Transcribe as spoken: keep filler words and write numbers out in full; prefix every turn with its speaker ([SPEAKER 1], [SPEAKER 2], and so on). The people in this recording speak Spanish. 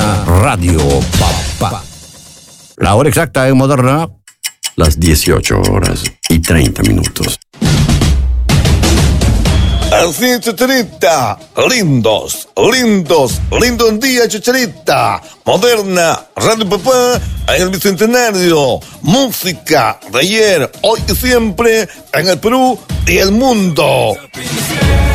[SPEAKER 1] Moderna Radio Papá. La hora exacta en Moderna.
[SPEAKER 2] Las dieciocho horas y treinta minutos.
[SPEAKER 3] Así, Chicharita. Lindos, lindos, lindo un día, Chicharita. Moderna, Radio Papá, en el Bicentenario. Música de ayer, hoy y siempre, en el Perú y el mundo.